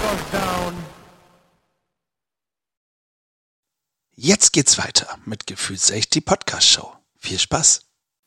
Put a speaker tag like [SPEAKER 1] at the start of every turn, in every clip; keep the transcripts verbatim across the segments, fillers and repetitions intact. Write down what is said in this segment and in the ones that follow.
[SPEAKER 1] goes down.
[SPEAKER 2] Jetzt geht's weiter mit Gefühlsecht, die Podcast-Show. Viel Spaß.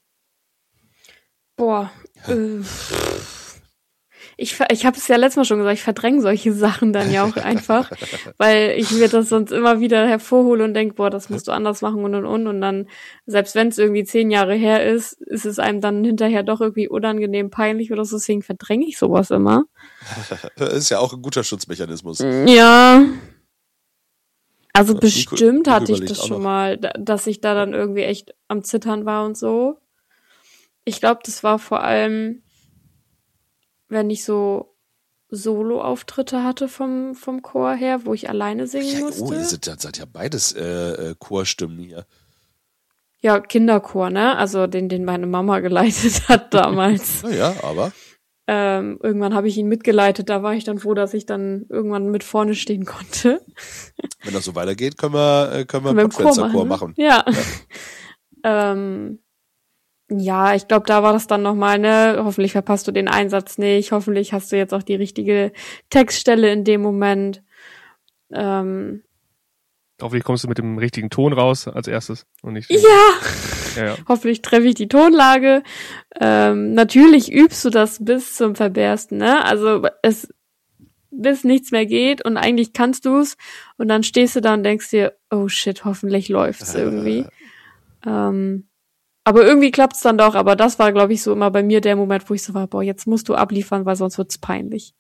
[SPEAKER 3] Boah, äh, ich, ich habe es ja letztes Mal schon gesagt, ich verdränge solche Sachen dann ja auch einfach, weil ich mir das sonst immer wieder hervorhole und denke, boah, das musst du anders machen und und und und dann, selbst wenn es irgendwie zehn Jahre her ist, ist es einem dann hinterher doch irgendwie unangenehm, peinlich oder so, deswegen verdränge ich sowas immer.
[SPEAKER 4] Das ist ja auch ein guter Schutzmechanismus.
[SPEAKER 3] Ja. Also
[SPEAKER 4] Ja,
[SPEAKER 3] bestimmt
[SPEAKER 4] Nico- Nico
[SPEAKER 3] hatte ich
[SPEAKER 4] überlegt
[SPEAKER 3] das
[SPEAKER 4] auch
[SPEAKER 3] schon
[SPEAKER 4] noch.
[SPEAKER 3] mal, da- dass ich da dann irgendwie echt am Zittern war und so. Ich glaube, das war vor allem, wenn ich so Solo-Auftritte hatte vom, vom Chor her, wo ich alleine singen
[SPEAKER 4] Ja,
[SPEAKER 3] musste.
[SPEAKER 4] oh, ihr seid, ja- seid ja beides äh, äh, Chorstimmen hier.
[SPEAKER 3] Ja, Kinderchor, ne? Also den, den meine Mama geleitet hat damals.
[SPEAKER 4] Naja, aber
[SPEAKER 3] ähm, irgendwann habe ich ihn mitgeleitet, da war ich dann froh, dass ich dann irgendwann mit vorne stehen konnte.
[SPEAKER 4] wenn das so weitergeht, können wir, äh, können wir
[SPEAKER 3] Können wir
[SPEAKER 4] einen
[SPEAKER 3] im Chor
[SPEAKER 4] Podfensterchor
[SPEAKER 3] machen,
[SPEAKER 4] machen.
[SPEAKER 3] ne? Ja. ähm, ja, ich glaube, da war das dann nochmal, ne? Hoffentlich verpasst du den Einsatz nicht. Hoffentlich hast du jetzt auch die richtige Textstelle in dem Moment. Ähm,
[SPEAKER 5] Hoffentlich kommst du mit dem richtigen Ton raus als erstes und nicht.
[SPEAKER 3] ja!
[SPEAKER 5] Ja, ja.
[SPEAKER 3] Hoffentlich treffe ich die Tonlage. Ähm, natürlich übst du das bis zum Verbersten, ne? Also es bis nichts mehr geht und eigentlich kannst du's und dann stehst du da und denkst dir, oh shit, hoffentlich läuft's irgendwie. ähm, aber irgendwie klappt's dann doch, aber das war, glaube ich, so immer bei mir der Moment, wo ich so war, boah, jetzt musst du abliefern, weil sonst wird's peinlich.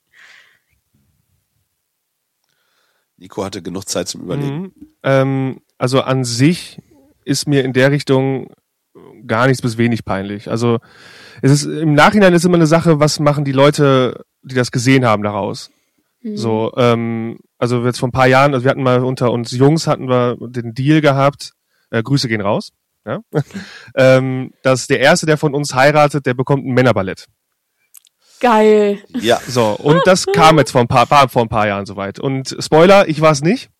[SPEAKER 4] Nico hatte genug Zeit zum Überlegen.
[SPEAKER 5] Mhm. Ähm, also an sich ist mir in der Richtung gar nichts bis wenig peinlich. Also es ist im Nachhinein ist immer eine Sache, was machen die Leute, die das gesehen haben, daraus.
[SPEAKER 3] Mhm.
[SPEAKER 5] So, ähm, also jetzt vor ein paar Jahren, also wir hatten mal unter uns Jungs hatten wir den Deal gehabt, äh, Grüße gehen raus, ja? ähm, dass der Erste, der von uns heiratet, der bekommt ein Männerballett.
[SPEAKER 3] Geil.
[SPEAKER 4] Ja,
[SPEAKER 5] So, und das kam jetzt vor ein paar, war vor ein paar Jahren soweit. Und Spoiler, ich war es nicht.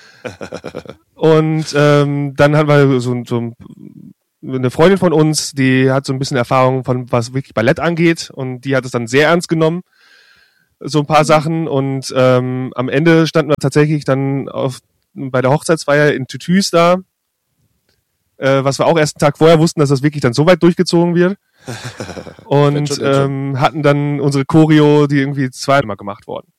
[SPEAKER 5] Und ähm, dann hatten wir so, so eine Freundin von uns, die hat so ein bisschen Erfahrung von, was wirklich Ballett angeht. Und die hat es dann sehr ernst genommen, so ein paar Sachen. Und ähm, am Ende standen wir tatsächlich dann auf, bei der Hochzeitsfeier in Tütüs da, äh, was wir auch erst einen Tag vorher wussten, dass das wirklich dann so weit durchgezogen wird. Und
[SPEAKER 4] Wenn schon, wenn schon.
[SPEAKER 5] ähm, hatten dann unsere Choreo, die irgendwie zweimal gemacht worden.